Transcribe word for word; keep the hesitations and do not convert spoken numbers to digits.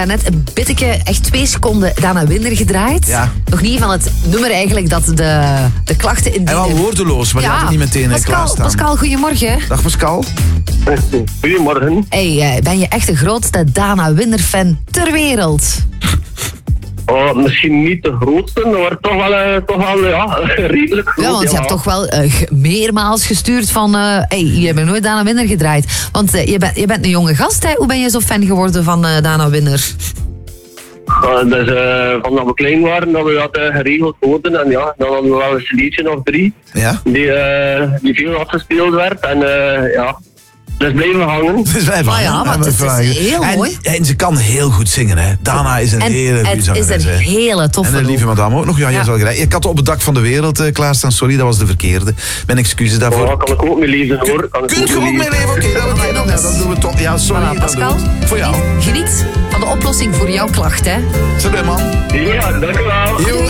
Net een bitteke, echt twee seconden Dana Winder gedraaid. Ja. Nog niet van het nummer eigenlijk dat de, de klachten in En wel woordeloos, maar die had het niet meteen uh, Pascal, klaarstaan. Pascal, goedemorgen. Dag Pascal. Goedemorgen. Hey, uh, ben je echt de grootste Dana Winder-fan ter wereld? Oh, misschien niet de grootste, maar toch wel, uh, toch wel ja, redelijk groot. Ja, want je ja. hebt toch wel uh, g- meermaals gestuurd van... Uh, hey, je hebt nooit Dana Winder gedraaid. Want uh, je, bent, je bent een jonge gast, hè? Hoe ben je zo fan geworden van uh, Dana Winder? Uh, dus uh, van dat we klein waren, dat we dat uh, geregeld hoorden. En ja, dan hadden we wel een cd'tje of drie, Ja? die, uh, die veel afgespeeld werd. En uh, ja, dus blijven hangen. Dus wij Maar ja, maar het is- het is heel en, mooi. En ze kan heel goed zingen, hè. Dana is een En hele goede het is zangeres, een hè. hele toffe En een lieve rol. madame ook nog. Ja, jij Ja. zal gelijk. Ik had op het dak van de wereld uh, klaarstaan. Sorry, dat was de verkeerde. Mijn excuses daarvoor. Oh, kan ik ook mee lezen hoor. Kan ik Kunt je mee ook mee leven? Oké, okay, dat, Amai, dat, nog eens. dat doen we toch. Ja, sorry. Voilà, dat Pascal. doen we. Voor jou. Geniet van de oplossing voor jouw klacht, hè? Salut, man. Ja, dank u wel. Yo.